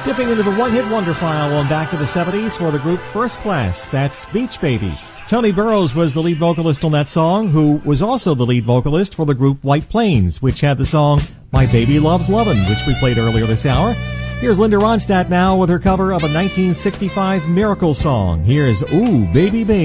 Dipping into the one-hit wonder file on Back to the 70s for the group First Class. That's Beach Baby. Tony Burrows was the lead vocalist on that song, who was also the lead vocalist for the group White Plains, which had the song My Baby Loves Lovin', which we played earlier this hour. Here's Linda Ronstadt now with her cover of a 1965 Miracle song. Here's Ooh, Baby Baby.